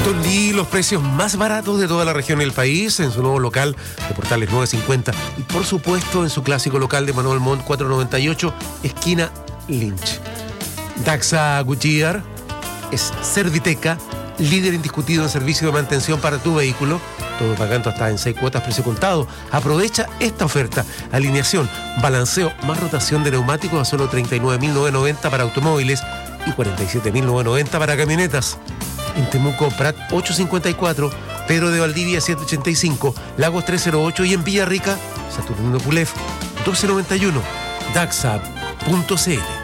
Don Lee, los precios más baratos de toda la región y el país, en su nuevo local de Portales 950 y por supuesto en su clásico local de Manuel Montt 498, esquina Lynch. Daxa Goodyear es Serviteca, líder indiscutido en servicio de mantención para tu vehículo. Todo pagando hasta en 6 cuotas precio contado. Aprovecha esta oferta. Alineación, balanceo más rotación de neumáticos a solo 39.990 para automóviles y 47.990 para camionetas. En Temuco, Prat 854, Pedro de Valdivia 785, Lagos 308 y en Villarrica, Saturnino Pulef 1291. Daxa.cl